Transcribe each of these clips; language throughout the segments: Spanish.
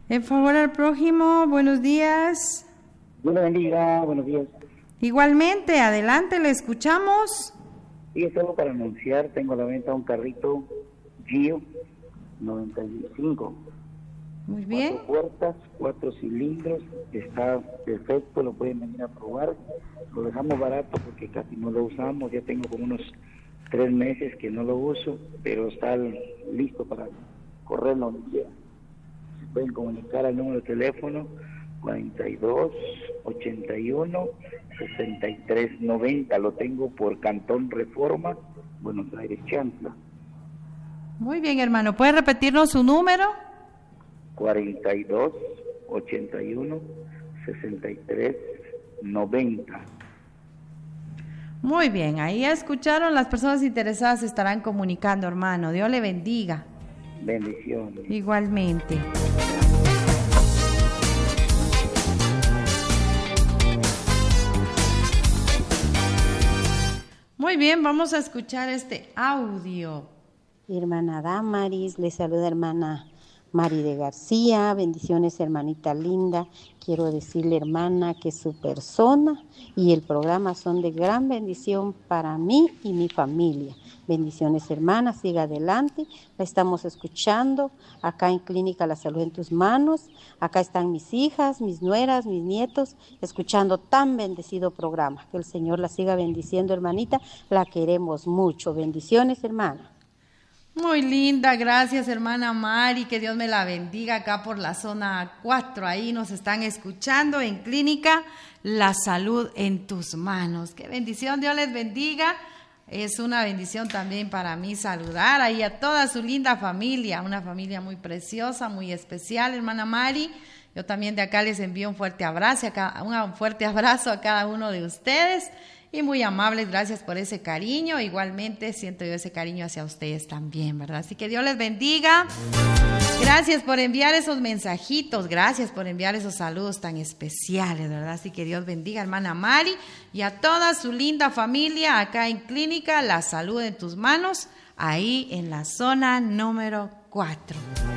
En favor al prójimo, buenos días. Dios le bendiga, buenos días. Igualmente, adelante, le escuchamos. Sí, es solo para anunciar, tengo a la venta un carrito Gio 95. Muy bien. 4 puertas, 4 cilindros, está perfecto, lo pueden venir a probar. Lo dejamos barato porque casi no lo usamos, ya tengo como unos 3 meses que no lo uso, pero está listo para correr donde quiera. Se pueden comunicar al número de teléfono 42 81 63 90. Lo tengo por Cantón Reforma, Buenos Aires, Chantla. Muy bien, hermano. ¿Puede repetirnos su número? 42 81 63 90. Muy bien, ahí ya escucharon, las personas interesadas se estarán comunicando, hermano. Dios le bendiga. Bendiciones. Igualmente. Muy bien, vamos a escuchar este audio. Hermana Damaris, le saluda hermana Mari de García. Bendiciones, hermanita linda. Quiero decirle, hermana, que su persona y el programa son de gran bendición para mí y mi familia. Bendiciones, hermana, siga adelante. La estamos escuchando acá en Clínica La Salud en Tus Manos. Acá están mis hijas, mis nueras, mis nietos, escuchando tan bendecido programa. Que el Señor la siga bendiciendo, hermanita. La queremos mucho. Bendiciones, hermana. Muy linda, gracias hermana Mari, que Dios me la bendiga acá por la zona 4, ahí nos están escuchando en Clínica La Salud en Tus Manos. Qué bendición, Dios les bendiga. Es una bendición también para mí saludar ahí a toda su linda familia, una familia muy preciosa, muy especial, hermana Mari. Yo también de acá les envío un fuerte abrazo a cada uno de ustedes. Y muy amables, gracias por ese cariño. Igualmente siento yo ese cariño hacia ustedes también, ¿verdad? Así que Dios les bendiga. Gracias por enviar esos mensajitos, gracias por enviar esos saludos tan especiales, ¿verdad? Así que Dios bendiga, hermana Mari, y a toda su linda familia acá en Clínica La Salud en Tus Manos, ahí en la zona número 4.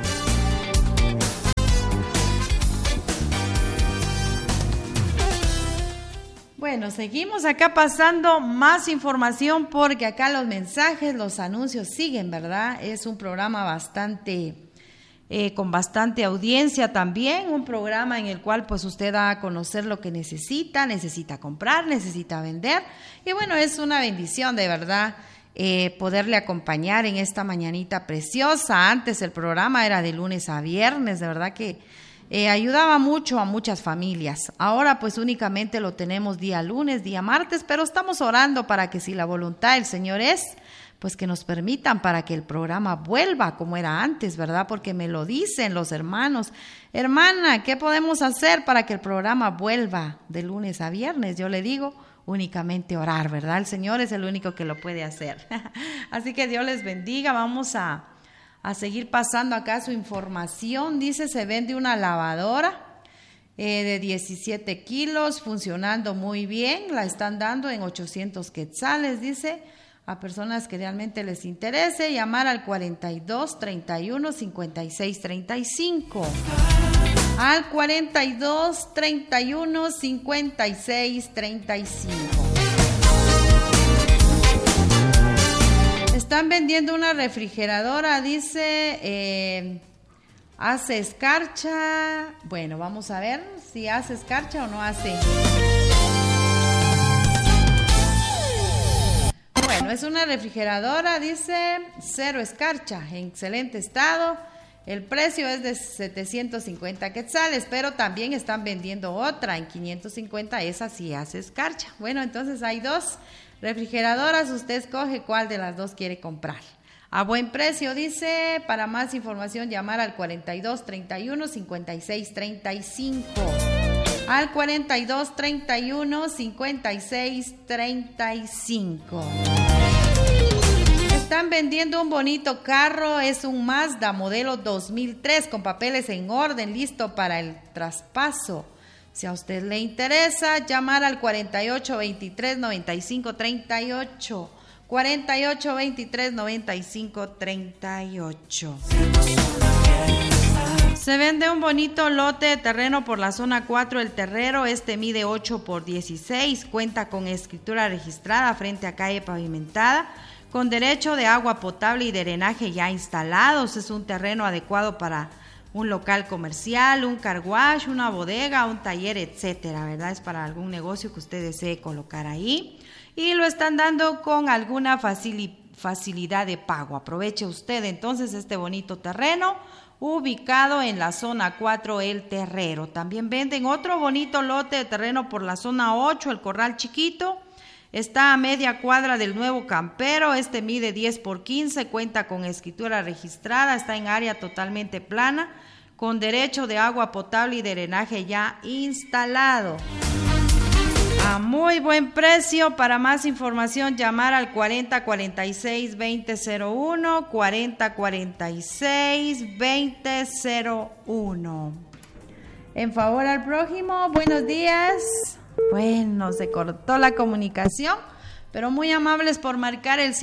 Bueno, seguimos acá pasando más información porque acá los mensajes, los anuncios siguen, ¿verdad? Es un programa con bastante audiencia también, un programa en el cual pues usted da a conocer lo que necesita comprar, necesita vender. Y bueno, es una bendición de verdad poderle acompañar en esta mañanita preciosa. Antes el programa era de lunes a viernes, de verdad que ayudaba mucho a muchas familias. Ahora pues únicamente lo tenemos día lunes, día martes, pero estamos orando para que si la voluntad del Señor es, pues que nos permitan para que el programa vuelva como era antes, ¿verdad? Porque me lo dicen los hermanos. Hermana, ¿qué podemos hacer para que el programa vuelva de lunes a viernes? Yo le digo, únicamente orar, ¿verdad? El Señor es el único que lo puede hacer. Así que Dios les bendiga. Vamos a seguir pasando acá su información. Dice, se vende una lavadora de 17 kilos, funcionando muy bien. La están dando en 800 quetzales, dice. A personas que realmente les interese, llamar al 42 31 56 35. Al 42 31 56 35. Están vendiendo una refrigeradora, dice, hace escarcha. Bueno, vamos a ver si hace escarcha o no hace. Bueno, es una refrigeradora, dice, 0 escarcha, en excelente estado. El precio es de 750 quetzales, pero también están vendiendo otra en 550, esa sí hace escarcha. Bueno, entonces hay 2 refrigeradoras, usted escoge cuál de las 2 quiere comprar. A buen precio, dice. Para más información, llamar al 42 31 56 35. Al 42 31 56 35. Están vendiendo un bonito carro, es un Mazda modelo 2003 con papeles en orden, listo para el traspaso. Si a usted le interesa, llamar al 48 23 95 38. 48 23 95 38. Se vende un bonito lote de terreno por la zona 4 del Terrero. Este mide 8 por 16, cuenta con escritura registrada frente a calle pavimentada, con derecho de agua potable y drenaje ya instalados. Es un terreno adecuado para un local comercial, un car wash, una bodega, un taller, etcétera, ¿verdad? Es para algún negocio que usted desee colocar ahí. Y lo están dando con alguna facilidad de pago. Aproveche usted entonces este bonito terreno ubicado en la zona 4 El Terrero. También venden otro bonito lote de terreno por la zona 8, el Corral Chiquito. Está a media cuadra del Nuevo Campero. Este mide 10 por 15, cuenta con escritura registrada, está en área totalmente plana, con derecho de agua potable y drenaje ya instalado. A muy buen precio. Para más información, llamar al 4046-2001, 4046-2001. En favor al prójimo, buenos días. Bueno, se cortó la comunicación, pero muy amables por marcar el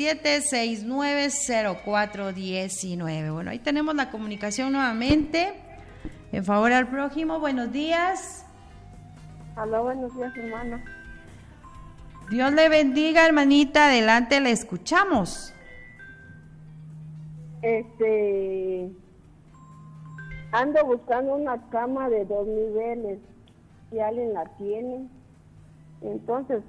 77690419. Bueno, ahí tenemos la comunicación nuevamente. En favor al prójimo, buenos días. Aló, buenos días, hermana. Dios le bendiga, hermanita. Adelante, le escuchamos. Ando buscando una cama de 2 niveles. Si alguien la tiene, entonces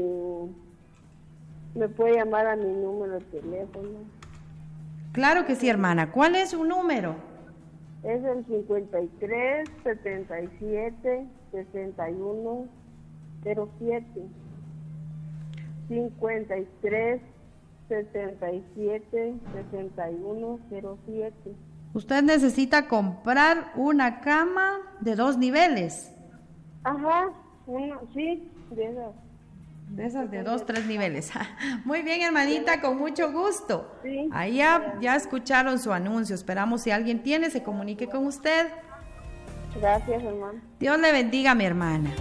me puede llamar a mi número de teléfono. Claro que sí, hermana. ¿Cuál es su número? Es el 53 77 61 07. 53 77 61 07. Usted necesita comprar una cama de 2 niveles. Ajá, sí, de esas. De esas de 2, 3 niveles. Muy bien, hermanita, con mucho gusto. Sí. Ahí ya escucharon su anuncio. Esperamos si alguien tiene, se comunique con usted. Gracias, hermano. Dios le bendiga, mi hermana.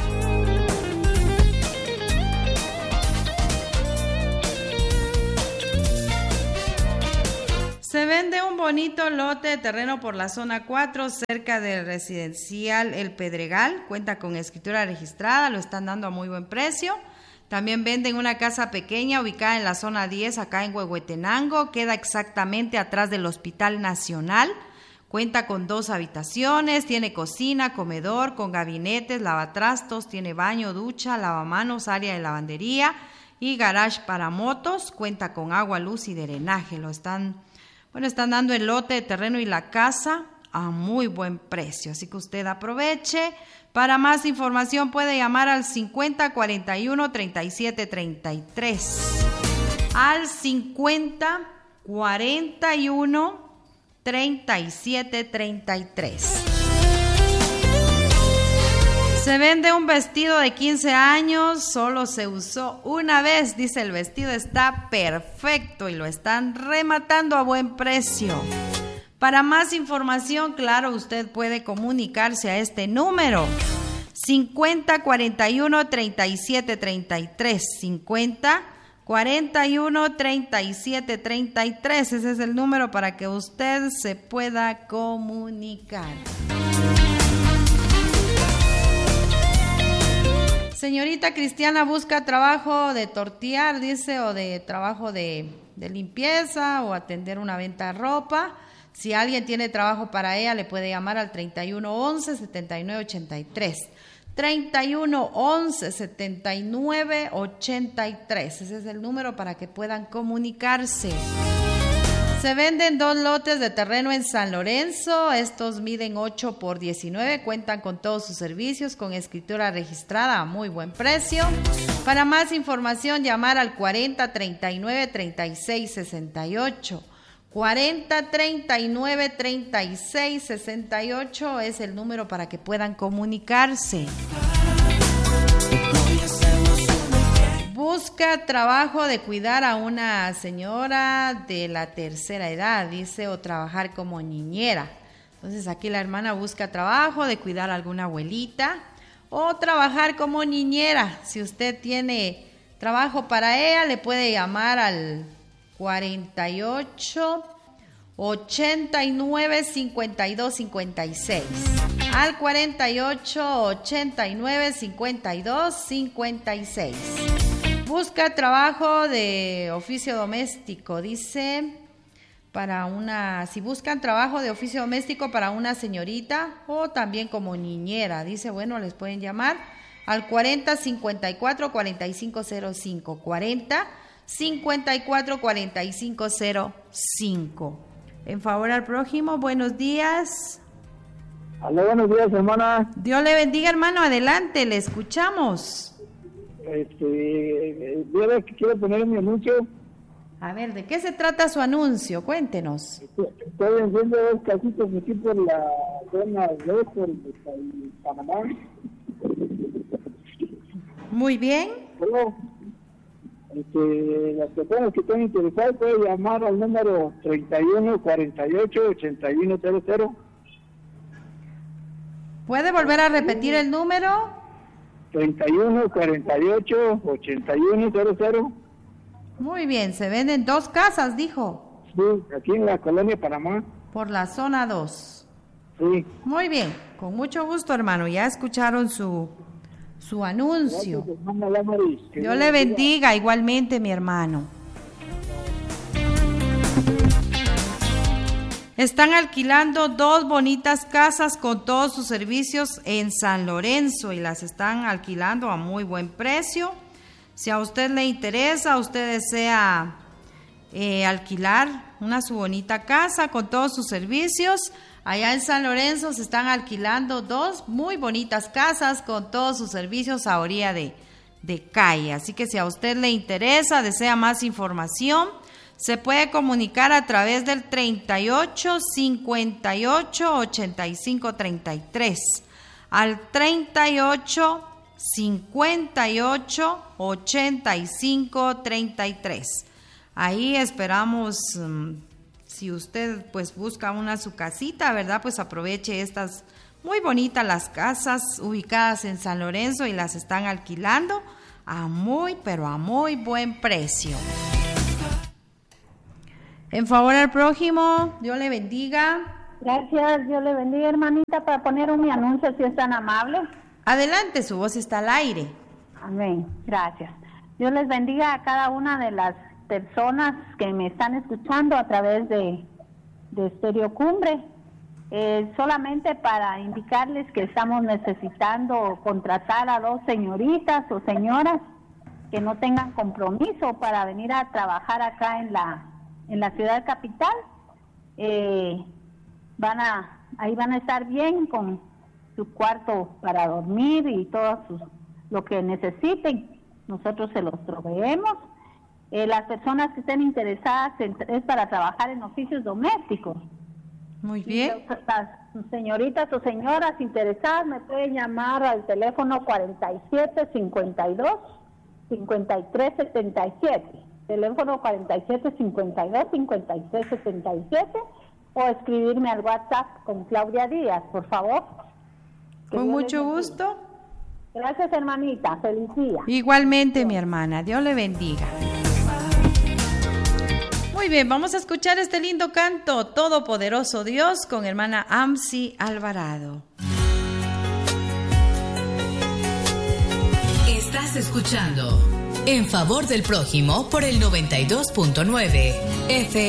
Se vende un bonito lote de terreno por la zona 4, cerca del residencial El Pedregal. Cuenta con escritura registrada, lo están dando a muy buen precio. También venden una casa pequeña ubicada en la zona 10, acá en Huehuetenango. Queda exactamente atrás del Hospital Nacional. Cuenta con 2 habitaciones, tiene cocina, comedor, con gabinetes, lavatrastos, tiene baño, ducha, lavamanos, área de lavandería y garage para motos. Cuenta con agua, luz y drenaje. Están dando el lote de terreno y la casa a muy buen precio, así que usted aproveche. Para más información puede llamar al 50 41 37 33. Al 50 41 37 33. Se vende un vestido de 15 años, solo se usó una vez, dice el vestido está perfecto y lo están rematando a buen precio. Para más información, claro, usted puede comunicarse a este número 50 41 37 33, 50 41 37 33, ese es el número para que usted se pueda comunicar. Señorita Cristiana busca trabajo de tortear, dice, o de trabajo de limpieza o atender una venta de ropa. Si alguien tiene trabajo para ella, le puede llamar al 3111-7983. 3111-7983. Ese es el número para que puedan comunicarse. Se venden 2 lotes de terreno en San Lorenzo. Estos miden 8 por 19. Cuentan con todos sus servicios, con escritura registrada a muy buen precio. Para más información, llamar al 40 39 36 68. 40 39 36 68 es el número para que puedan comunicarse. Busca trabajo de cuidar a una señora de la tercera edad, dice, o trabajar como niñera. Entonces aquí la hermana busca trabajo de cuidar a alguna abuelita o trabajar como niñera. Si usted tiene trabajo para ella, le puede llamar al 48 89 52 56. Al 48 89 52 56. Busca trabajo de oficio doméstico, dice, si buscan trabajo de oficio doméstico para una señorita o también como niñera, dice, bueno, les pueden llamar al 40 54 45 05, 40 54 45 05. En favor al prójimo, buenos días. Hola, buenos días, hermana. Dios le bendiga, hermano, adelante, le escuchamos. Quiero poner mi anuncio. A ver, ¿de qué se trata su anuncio? Cuéntenos. Estoy vendiendo 2 casitas aquí por la zona de Panamá. Muy bien. Bueno, las personas que estén interesadas pueden llamar al número 31 48 81 00. ¿Puede volver a repetir el número? 31 48 81 00. Muy bien, se venden 2 casas, dijo. Sí, aquí en la colonia Panamá. Por la zona 2. Sí. Muy bien, con mucho gusto, hermano. Ya escucharon su anuncio. Gracias, hermana Damaris. Dios le bendiga igualmente, mi hermano. Están alquilando 2 bonitas casas con todos sus servicios en San Lorenzo y las están alquilando a muy buen precio. Si a usted le interesa, usted desea alquilar su bonita casa con todos sus servicios, allá en San Lorenzo se están alquilando 2 muy bonitas casas con todos sus servicios a orilla de calle. Así que si a usted le interesa, desea más información, se puede comunicar a través del 38 58 85 33 al 38 58 85 33. Ahí esperamos, si usted pues busca su casita, ¿verdad? Pues aproveche estas muy bonitas las casas ubicadas en San Lorenzo y las están alquilando a muy buen precio. En favor al prójimo, Dios le bendiga. Gracias, Dios le bendiga, hermanita, para poner mi anuncio, si es tan amable. Adelante, su voz está al aire. Amén, gracias. Dios les bendiga a cada una de las personas que me están escuchando a través de Estéreo Cumbre. Solamente para indicarles que estamos necesitando contratar a 2 señoritas o señoras que no tengan compromiso para venir a trabajar acá en la ciudad capital. Ahí van a estar bien con su cuarto para dormir y todo lo que necesiten. Nosotros se los proveemos. Las personas que estén interesadas es para trabajar en oficios domésticos. Muy bien. Las señoritas o señoras interesadas me pueden llamar al teléfono 47 52 53 77. Teléfono 47 52 53 77 o escribirme al WhatsApp con Claudia Díaz, por favor. Con mucho gusto. Gracias, hermanita. Feliz día. Igualmente, mi hermana. Dios le bendiga. Muy bien, vamos a escuchar este lindo canto, Todopoderoso Dios, con hermana Amsi Alvarado. Estás escuchando En Favor del Prójimo por el 92.9 FM.